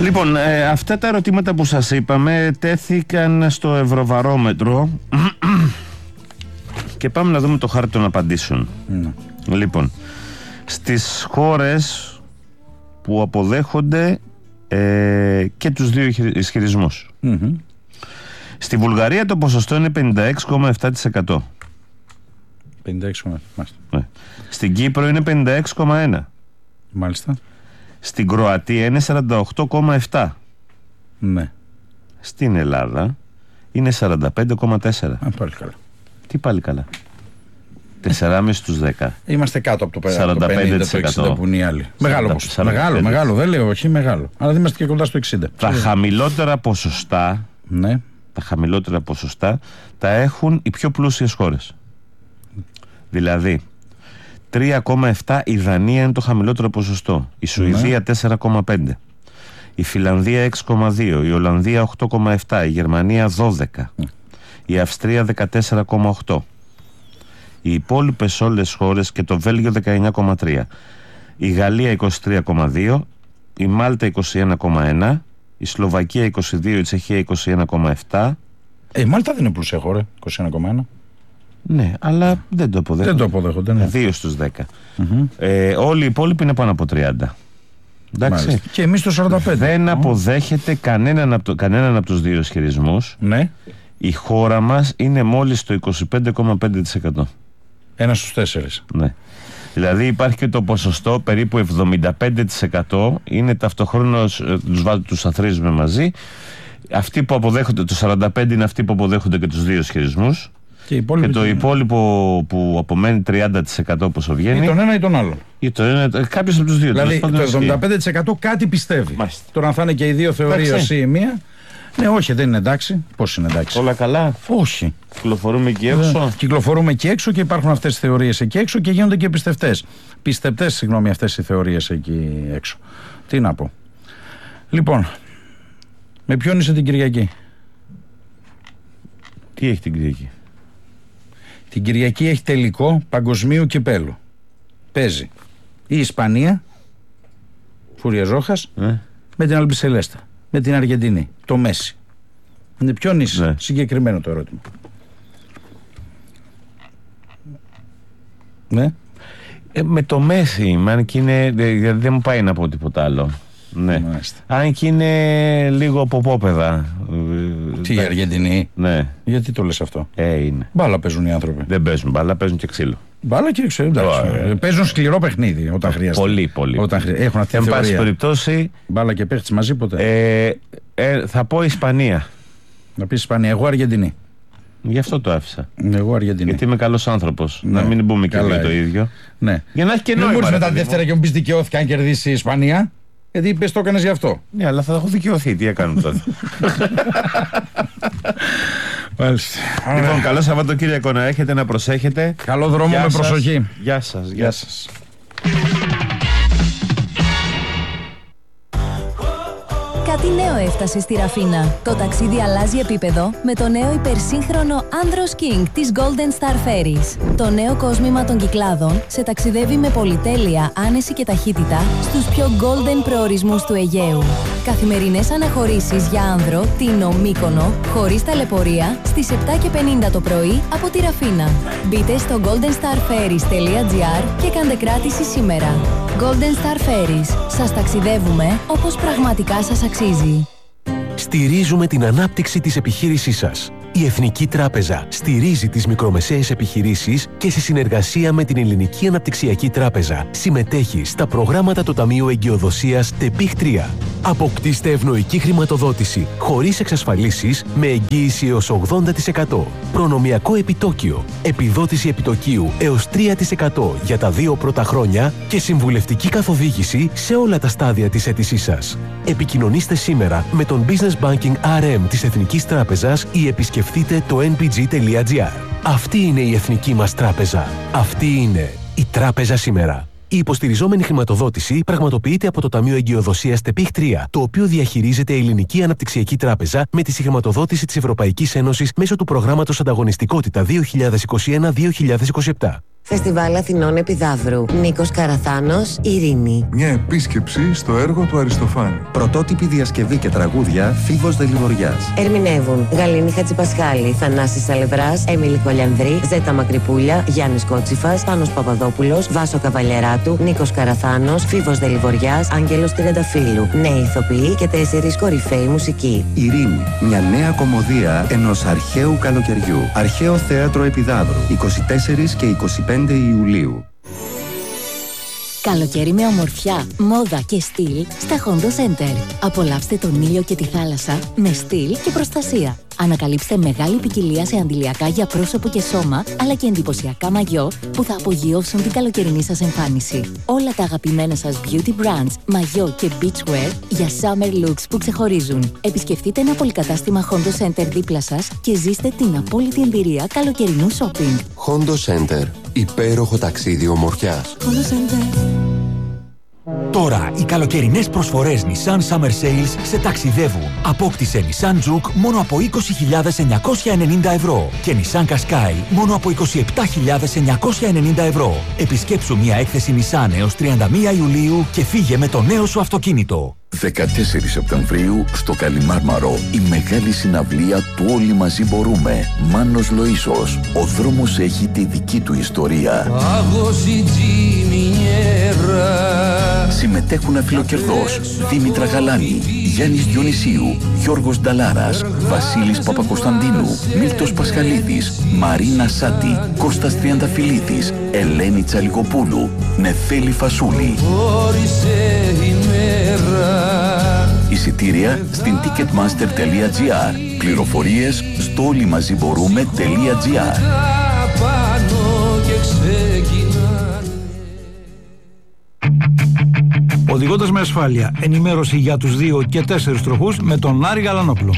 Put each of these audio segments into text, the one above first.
Λοιπόν, αυτά τα ερωτήματα που σας είπαμε τέθηκαν στο Ευρωβαρόμετρο και πάμε να δούμε το χάρτη των απαντήσεων. Λοιπόν, στις χώρες που αποδέχονται και τους δύο ισχυρισμούς. Στη Βουλγαρία το ποσοστό είναι 56,7%. 56,7%. Ναι. Στην Κύπρο είναι 56,1%. Μάλιστα. Στην Κροατία είναι 48,7%. Ναι. Στην Ελλάδα είναι 45,4%. Πάλι καλά. Τι πάλι καλά? 4,5 στους 10. Είμαστε κάτω από το 45% 50% που είναι οι άλλοι. Μεγάλο ποσοστό. Μεγάλο, δεν λέω όχι, μεγάλο. Αλλά δεν είμαστε και κοντά στο 60%. Τα χαμηλότερα ποσοστά, ναι, τα χαμηλότερα ποσοστά τα έχουν οι πιο πλούσιες χώρες. Δηλαδή 3,7 η Δανία είναι το χαμηλότερο ποσοστό, η Σουηδία 4,5, η Φιλανδία 6,2, η Ολλανδία 8,7, η Γερμανία 12, η Αυστρία 14,8, οι υπόλοιπες όλες χώρες και το Βέλγιο 19,3, η Γαλλία 23,2, η Μάλτα 21,1, η Σλοβακία 22, η Τσεχία 21,7. Η Μάλτα δεν είναι πλούσια χώρα, 21,1. Ναι, αλλά δεν το αποδέχονται. Δεν το αποδέχονται, ναι. 2 στους 10. Όλοι οι υπόλοιποι είναι πάνω από 30. Εντάξει. Μάλιστα. Και εμείς το 45. Δεν αποδέχεται κανέναν από τους δύο ισχυρισμούς. Ναι. Η χώρα μας είναι μόλις το 25,5%. 1 στους 4. Ναι. Δηλαδή υπάρχει και το ποσοστό περίπου 75% είναι ταυτοχρόνως, τους αθροίζουμε μαζί. Αυτοί που αποδέχονται, το 45% είναι αυτοί που αποδέχονται και τους δύο ισχυρισμούς. Και το υπόλοιπο που απομένει 30% πόσο βγαίνει. Ή τον ένα ή τον άλλο. Ή το ένα, κάποιος από τους δύο. Δηλαδή το 75% κάτι πιστεύει. Μάλιστα. Τώρα αν θα είναι και οι δύο θεωρίες ή η μία. Ναι, όχι, δεν είναι εντάξει. Πώς είναι εντάξει? Όλα καλά. Όχι. Κυκλοφορούμε εκεί έξω. Κυκλοφορούμε εκεί έξω και υπάρχουν αυτές οι θεωρίες εκεί έξω και γίνονται και πιστευτές, συγγνώμη, αυτές οι θεωρίες εκεί έξω. Τι να πω. Λοιπόν, με ποιον είσαι την Κυριακή? Τι έχει την Κυριακή? Την Κυριακή έχει τελικό παγκοσμίου κυπέλου. Παίζει η Ισπανία, Φούρια Ζόχας, με την Αλμπισελέστα, με την Αργεντινή, το Μέση. Με ποιον είσαι? Ναι. Συγκεκριμένο το ερώτημα. Ναι. Με το Μέση, αν και είναι, δεν μου πάει να πω τίποτα άλλο. Ναι. Αν και είναι λίγο ποπόπεδα. Τι, η Αργεντινή? Ναι. Γιατί το λες αυτό? Είναι. Μπάλα παίζουν οι άνθρωποι. Δεν παίζουν μπάλα, παίζουν και ξύλο. Μπάλα και ξύλο, εντάξει. Παίζουν σκληρό παιχνίδι όταν χρειάζεται. Πολύ. Έχουν αυτή τη θεωρία. Εν πάση περιπτώσει. Μπάλα και παίχτης μαζί ποτέ. Θα πω Ισπανία. Να πεις Ισπανία. Εγώ Αργεντινή. Γι' αυτό το άφησα. Εγώ Αργεντινή. Γιατί είμαι καλός άνθρωπος. Ναι. Να μην πούμε και εγώ το ίδιο. Ναι. Για να έχει και νόημα. Δεν μπορείς μετά τη Δευτέρα και μου πεις δικαιώθηκε αν κερδίσει η Ισπανία. Γιατί πες το έκανες γι' αυτό. Ναι, αλλά θα έχω δικαιωθεί. Τι έκαναν τότε. Μάλιστα. Λοιπόν, καλό Σαββατοκύριακο να έχετε, να προσέχετε. Καλό δρόμο με προσοχή. Γεια σας. Γεια σας. Κάτι νέο έφτασε στη Ραφίνα. Το ταξίδι αλλάζει επίπεδο με το νέο υπερσύγχρονο Andros King της Golden Star Ferries. Το νέο κόσμημα των Κυκλάδων σε ταξιδεύει με πολυτέλεια, άνεση και ταχύτητα στους πιο golden προορισμούς του Αιγαίου. Καθημερινές αναχωρήσεις για άνδρο, Τίνο, Μύκονο, χωρίς ταλαιπωρία, στις 7:50 το πρωί από τη Ραφίνα. Μπείτε στο goldenstarferries.gr και κάντε κράτηση σήμερα. Golden Star Ferries. Σας ταξιδεύουμε όπως πραγματικά σας αξίζει. Στηρίζουμε την ανάπτυξη της επιχείρησής σας. Η Εθνική Τράπεζα στηρίζει τις μικρομεσαίες επιχειρήσεις και σε συνεργασία με την Ελληνική Αναπτυξιακή Τράπεζα συμμετέχει στα προγράμματα του Ταμείου Εγκυοδοσίας ΤΕΠΙΧ 3. Αποκτήστε ευνοϊκή χρηματοδότηση χωρίς εξασφαλίσεις με εγγύηση έως 80%. Προνομιακό επιτόκιο, επιδότηση επιτοκίου έως 3% για τα 2 πρώτα χρόνια και συμβουλευτική καθοδήγηση σε όλα τα στάδια της αίτησής σας. Επικοινωνήστε σήμερα με τον Business Banking RM της Εθνικής Τράπεζας ή επισκεφτείτε το npg.gr. Αυτή είναι η εθνική μας τράπεζα. Αυτή είναι η τράπεζα σήμερα. Η υποστηριζόμενη χρηματοδότηση πραγματοποιείται από το Ταμείο Εγκυοδοσίας ΤΕΠΙΧ 3, το οποίο διαχειρίζεται η Ελληνική Αναπτυξιακή Τράπεζα με τη συγχρηματοδότηση της Ευρωπαϊκής Ένωσης μέσω του προγράμματος Ανταγωνιστικότητα 2021-2027. Φεστιβάλ Αθηνών Επιδαύρου. Νίκος Καραθάνος, Ειρήνη. Μια επίσκεψη στο έργο του Αριστοφάνη. Πρωτότυπη διασκευή και τραγούδια Φίβος Δελιβοριάς. Ερμηνεύουν Γαλήνη Χατζηπασχάλη, Θανάσης Σαλευράς, Έμιλη Κολιανδρή, Ζέτα Μακρυπούλια, Γιάννης Κότσιφας, Πάνος Παπαδόπουλος, Βάσο Καβαλιεράτου, Νίκος Καραθάνος, Φίβος Δελιβοριάς, Άγγελος Τριανταφύλου. Νέοι ηθοποιοί και 4 κορυφαίοι μουσικοί. Ειρήνη. Μια νέα κομμωδία ενός αρχαίου καλοκαιριού. Αρχαίο Θέατρο Επιδαύρου. 24 και 25 Ιουλίου. Καλοκαίρι με ομορφιά, μόδα και στυλ στα Hondo Center. Απολαύστε τον ήλιο και τη θάλασσα με στυλ και προστασία. Ανακαλύψτε μεγάλη ποικιλία σε αντιλιακά για πρόσωπο και σώμα, αλλά και εντυπωσιακά μαγιό που θα απογειώσουν την καλοκαιρινή σας εμφάνιση. Όλα τα αγαπημένα σας beauty brands, μαγιό και beachwear για summer looks που ξεχωρίζουν. Επισκεφτείτε ένα πολυκατάστημα Hondo Center δίπλα σας και ζήστε την απόλυτη εμπειρία καλοκαιρινού shopping. Hondo Center. Υπέροχο ταξίδι ομορφιάς. Hondo Center. Τώρα οι καλοκαιρινές προσφορές Nissan Summer Sales σε ταξιδεύουν. Απόκτησε Nissan Juke μόνο από 20.990 ευρώ και Nissan Qashqai μόνο από 27.990 ευρώ. Επισκέψου μια έκθεση Nissan έως 31 Ιουλίου και φύγε με το νέο σου αυτοκίνητο. 14 Σεπτεμβρίου στο Καλιμάρμαρο η μεγάλη συναυλία του Όλοι Μαζί Μπορούμε. Μάνος Λοΐσος. Ο δρόμος έχει τη δική του ιστορία. Συμμετέχουν αφιλοκερδός Δήμητρα Γαλάνη, Γιάννης Διονυσίου, Γιώργος Νταλάρας, Βασίλης Παπακοσταντίνου, Μίλτος Πασχαλίδης, Μαρίνα Σάτη, Κώστας Τριανταφυλλίδης, Ελένη Τσαλικοπούλου, Νεφέλη Φασούλη. Εισιτήρια στην ticketmaster.gr. Πληροφορίες στο όλοιμαζιμπορούμε.gr. Οδηγώντας με ασφάλεια, ενημέρωση για τους 2 και 4 τροχούς με τον Άρη Γαλανόπουλο.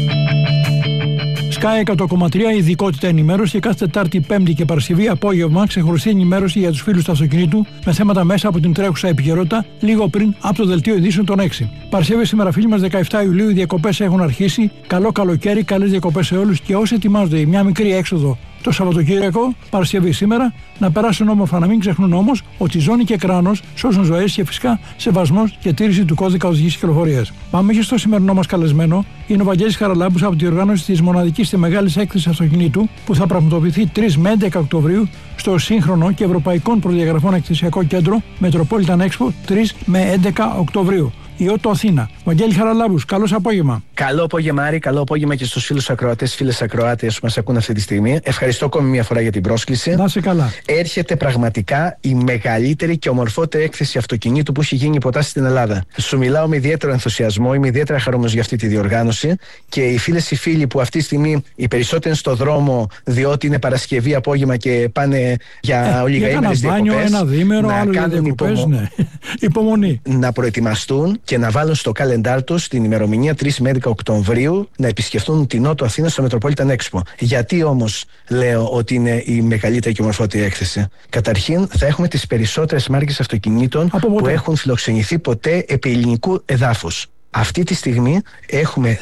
Sky 100,3 ειδικότητα ενημέρωση και κάθε Τετάρτη, Πέμπτη και Παρασκευή απόγευμα ξεχωριστή ενημέρωση για τους φίλους του αυτοκινήτου με θέματα μέσα από την τρέχουσα επικαιρότητα λίγο πριν από το δελτίο ειδήσεων των 6. Παρασκευή σήμερα, φίλοι μας, 17 Ιουλίου, οι διακοπές έχουν αρχίσει. Καλό καλοκαίρι, καλές διακοπές σε όλους και όσοι ετοιμάζονται για μια μικρή έξοδο το Σαββατοκύριακο, Παρασκευή σήμερα, να περάσουν όμορφα, να μην ξεχνούν όμως ότι ζώνη και κράνος σώζουν ζωές και φυσικά σεβασμός και τήρηση του κώδικα οδικής κυκλοφορίας. Πάμε και στο σημερινό μας καλεσμένο, είναι ο Βαγγέλης Χαραλάμπους από τη οργάνωση της μοναδικής και μεγάλης έκθεσης αυτοκινήτου που θα πραγματοποιηθεί 3 με 11 Οκτωβρίου στο σύγχρονο και ευρωπαϊκών προδιαγραφών εκθεσιακό κέντρο Metropolitan Expo 3 με 11 Οκτωβρίου. Ιώτο Αθήνα. Βαγγέλη Χαραλάμπους, καλώς απόγευμα. Καλό απόγευμα, Άρη. Καλό απόγευμα και στους φίλους ακροατές, φίλες ακροάτες που μας ακούν αυτή τη στιγμή. Ευχαριστώ ακόμη μια φορά για την πρόσκληση. Να είσαι καλά. Έρχεται πραγματικά η μεγαλύτερη και ομορφότερη έκθεση αυτοκινήτου που έχει γίνει ποτέ στην Ελλάδα. Σου μιλάω με ιδιαίτερο ενθουσιασμό, είμαι ιδιαίτερα χαρούμενος για αυτή τη διοργάνωση και οι φίλες οι φίλοι που αυτή τη στιγμή οι περισσότεροι είναι στο δρόμο διότι είναι Παρασκευή απόγευμα και πάνε για ολιγαήμερες διακοπές. Ένα διήμερο, άλλο για διακοπές, ναι. Υπομονή. Να προετοιμαστούν και να βάλουν στο καλεντάρ τους την ημερομηνία 3 με 11 Οκτωβρίου να επισκεφτούν την Νότο Αθήνα στο Metropolitan Expo. Γιατί όμως λέω ότι είναι η μεγαλύτερη και ομορφότερη έκθεση? Καταρχήν, θα έχουμε τις περισσότερες μάρκες αυτοκινήτων που έχουν φιλοξενηθεί ποτέ επί ελληνικού εδάφους. Αυτή τη στιγμή έχουμε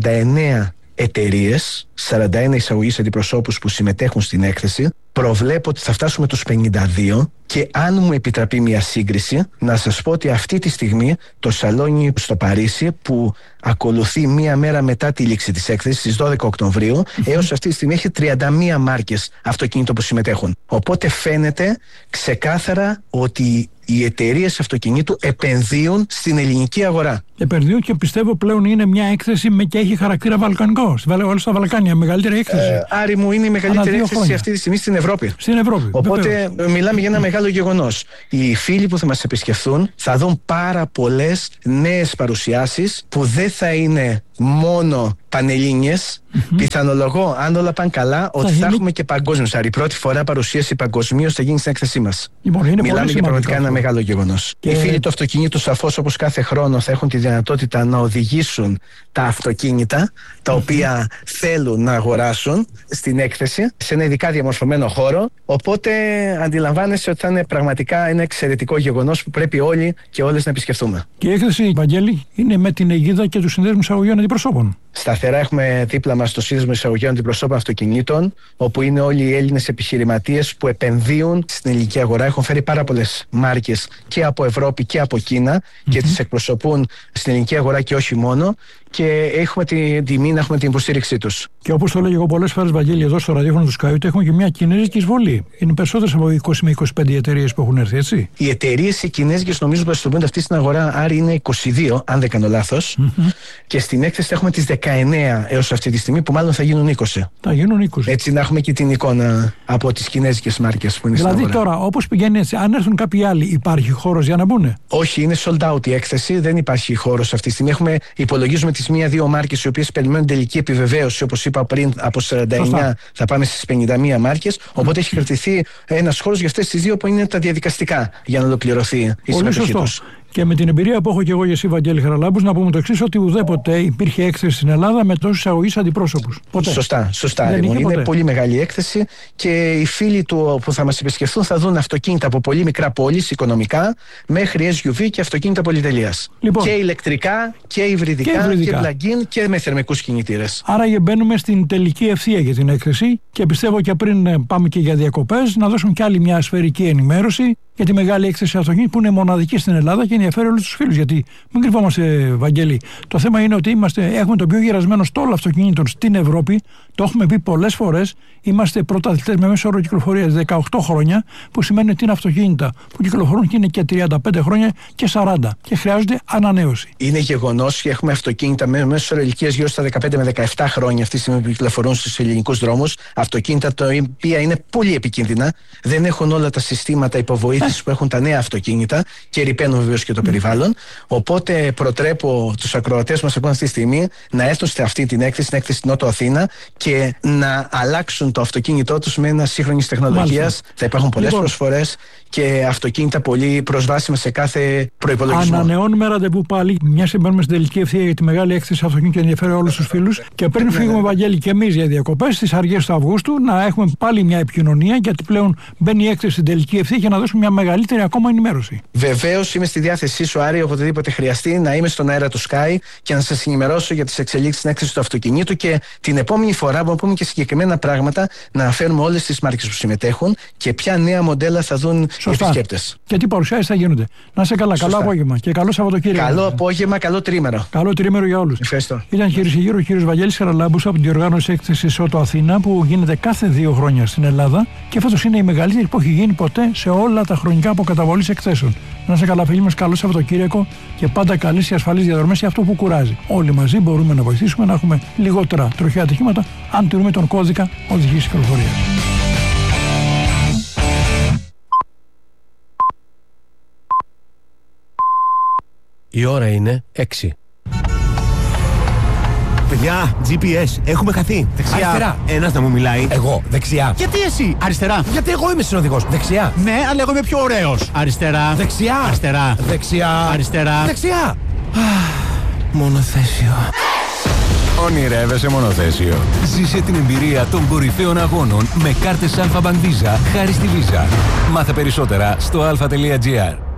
49 εταιρείες, 41 εισαγωγείς αντιπροσώπους που συμμετέχουν στην έκθεση. Προβλέπω ότι θα φτάσουμε τους 52 και αν μου επιτραπεί μια σύγκριση, να σας πω ότι αυτή τη στιγμή το σαλόνι στο Παρίσι που ακολουθεί μία μέρα μετά τη λήξη της έκθεσης στις 12 Οκτωβρίου έως αυτή τη στιγμή έχει 31 μάρκες αυτοκινήτων που συμμετέχουν. Οπότε φαίνεται ξεκάθαρα ότι οι εταιρείες αυτοκινήτου επενδύουν στην ελληνική αγορά. Επενδύουν και πιστεύω πλέον είναι μια έκθεση και έχει χαρακτήρα βαλκανικό. Όλα στα Βαλκάνια, μεγαλύτερη έκθεση. Άρη μου, είναι η μεγαλύτερη έκθεση αυτή τη στιγμή στην Ευρώπη. Στην Ευρώπη. Οπότε μιλάμε για ένα μεγάλο γεγονός. Οι φίλοι που θα μας επισκεφθούν θα δουν πάρα πολλές νέες παρουσιάσεις που δεν θα είναι μόνο πανελλήνιες. Πιθανολογώ, αν όλα πάνε καλά, ότι θα έχουμε και παγκόσμιους. Η πρώτη φορά παρουσίαση παγκοσμίως θα γίνει στην έκθεσή μας. Μιλάμε για πραγματικά ένα μεγάλο γεγονός. Οι φίλοι του αυτοκινήτου, σαφώς όπως κάθε χρόνο, θα έχουν τη δυνατότητα να οδηγήσουν τα αυτοκίνητα τα οποία θέλουν να αγοράσουν στην έκθεση σε ένα ειδικά διαμορφωμένο χώρο. Οπότε αντιλαμβάνεσαι ότι θα είναι πραγματικά ένα εξαιρετικό γεγονός που πρέπει όλοι και όλες να επισκεφθούμε. Και η έκθεση, Βαγγέλη, είναι με την αιγίδα και του Συνδέσμου Εισαγωγών Αντιπροσώπων. Σταθερά έχουμε δίπλα μας το Σύνδεσμο Εισαγωγέων Αντιπροσώπων Αυτοκινήτων, όπου είναι όλοι οι Έλληνες επιχειρηματίες που επενδύουν στην ελληνική αγορά. Έχουν φέρει πάρα πολλές μάρκες και από Ευρώπη και από Κίνα και τις εκπροσωπούν στην ελληνική αγορά και όχι μόνο. Και έχουμε την τιμή να έχουμε την υποστήριξή τους. Και όπως το λέγω εγώ πολλές φορές, Βαγγέλη, εδώ στο ραδιόφωνο του Sky, έχουμε και μια κινέζικη εισβολή. Είναι περισσότερες από 20 με 25 εταιρείες που έχουν έρθει, έτσι. Οι εταιρείες οι κινέζικες νομίζω που αστυνομούνται αυτή στην αγορά, άρα είναι 22, αν δεν κάνω λάθος. Και στην έκθεση έχουμε τις 19 έως αυτή τη στιγμή, που μάλλον θα γίνουν 20. Θα γίνουν 20. Έτσι να έχουμε και την εικόνα από τις κινέζικες μάρκες που είναι δηλαδή, στην αγορά. Τώρα, όπως πηγαίνει έτσι, αν έρθουν κάποιοι άλλοι, υπάρχει χώρος για να μπουν? Όχι, είναι sold out η έκθεση, δεν υπάρχει χώρος αυτή τη στιγμή. Υπολογίζουμε τις 1-2 μάρκες οι οποίες περιμένουν τελική επιβεβαίωση, όπως είπα πριν, από 49 θα πάμε στις 51 μάρκες. Οπότε έχει κρατηθεί ένας χώρος για αυτές τις δύο που είναι τα διαδικαστικά για να ολοκληρωθεί η συμμετοχή τους. Και με την εμπειρία που έχω και εγώ για εσύ, Βαγγέλη Χαραλάμπους, να πούμε το εξής: ότι ουδέποτε υπήρχε έκθεση στην Ελλάδα με τόσους εισαγωγείς αντιπρόσωπους. Ποτέ. Σωστά. Είναι πολύ μεγάλη έκθεση και οι φίλοι του που θα μας επισκεφθούν θα δουν αυτοκίνητα από πολύ μικρά πόλεις οικονομικά μέχρι SUV και αυτοκίνητα πολυτελείας. Λοιπόν, και ηλεκτρικά και υβριδικά και plug-in και με θερμικούς κινητήρες. Άρα μπαίνουμε στην τελική ευθεία για την έκθεση και πιστεύω και πριν πάμε και για διακοπές να δώσουμε κι άλλη μια σφαιρική ενημέρωση για τη μεγάλη έκθεση αυτοκίνητων που είναι μοναδική στην Ελλάδα και ενδιαφέρει όλους τους φίλους. Γιατί μην κρυβόμαστε, Βαγγέλη, το θέμα είναι ότι έχουμε το πιο γερασμένο στόλο αυτοκινήτων στην Ευρώπη. Το έχουμε πει πολλές φορές. Είμαστε πρωταθλητές με μέσο όρο κυκλοφορίας 18 χρόνια, που σημαίνει ότι είναι αυτοκίνητα που κυκλοφορούν και είναι και 35 χρόνια και 40 και χρειάζονται ανανέωση. Είναι γεγονός και έχουμε αυτοκίνητα με μέσο όρο ηλικίας γύρω στα 15 με 17 χρόνια αυτή τη στιγμή που κυκλοφορούν στους ελληνικούς δρόμους. Αυτοκίνητα τα οποία είναι πολύ επικίνδυνα, δεν έχουν όλα τα συστήματα υποβοήθησης που έχουν τα νέα αυτοκίνητα και ρηπαίνουν βεβαίως και το περιβάλλον. Οπότε προτρέπω τους ακροατές μας αυτή τη στιγμή να έρθουν σε αυτή την έκθεση, στην έκθεση Νότο Αθήνα, και να αλλάξουν το αυτοκίνητό τους με ένα σύγχρονης τεχνολογίας. Θα υπάρχουν πολλές προσφορές και αυτοκίνητα πολύ προσβάσιμα σε κάθε προϋπολογισμό. Ανανεώνουμε ραντεβού πάλι, μια και μπαίνουμε στην τελική ευθεία για τη μεγάλη έκθεση αυτοκίνητων και ενδιαφέρει όλους τους φίλους. Και πριν φύγουμε, Βαγγέλη, και εμείς για διακοπές στις αργές του Αυγούστου, να έχουμε πάλι μια επικοινωνία, γιατί πλέον μπαίνει η έκθεση στην τελική ευθεία για να δώσουμε μια μεγαλύτερη ακόμα ενημέρωση. Βεβαίως, είμαι στη διάθεσή σου, Άρη, οποτεδήποτε χρειαστεί, να είμαι στον αέρα του Sky και να σας ενημερώσω για τις εξελίξεις στην έκθεση του αυτοκινήτου, και την επόμενη φορά που πούμε και συγκεκριμένα πράγματα να φέρουμε όλες τις μάρκες που συμμετέχουν και ποια νέα μοντέλα θα δουν οι επισκέπτες. Και τι παρουσιάσεις θα γίνονται. Να είσαι καλά. Καλό απόγευμα και καλό Σαββατοκύριακο. Καλό απόγευμα, καλό τρίμερο. Καλό τρίμερο για όλους. Ευχαριστώ. Ήταν, κυρίες και κύριοι, ο κύριος Βαγγέλης Χαραλάμπους από την διοργάνωση έκθεσης Ότο Αθήνα, που γίνεται κάθε 2 χρόνια στην Ελλάδα και φέτος είναι η μεγαλύτερη που έχει γίνει ποτέ σε όλα τα χρονικά αποκαταβολής εκθέσεων. Να είσαι καλά, φίλοι μας, καλό Σαββατοκύριακο και πάντα καλές και ασφαλείς διαδρομές για αυτό που κουράζει. Όλοι μαζί μπορούμε να βοηθήσουμε να έχουμε λιγότερα τροχαία ατυχήματα αν τηρούμε τον κώδικα οδικής κυκλοφορίας. Η ώρα είναι 6. Παιδιά, GPS, έχουμε χαθεί. Δεξιά. Αριστερά. Ένας να μου μιλάει. Εγώ, δεξιά. Γιατί εσύ? Αριστερά. Γιατί εγώ είμαι συνοδηγός. Δεξιά. Ναι, αλλά εγώ είμαι πιο ωραίος. Αριστερά. Δεξιά. Αριστερά. Δεξιά. Αριστερά. Δεξιά. Μονοθέσιο. Ονειρεύεσαι μονοθέσιο. Ζήσε την εμπειρία των κορυφαίων αγώνων με κάρτες Alpha Bank Visa χάρη στη Visa. Μάθε περισσότερα στο alpha.gr.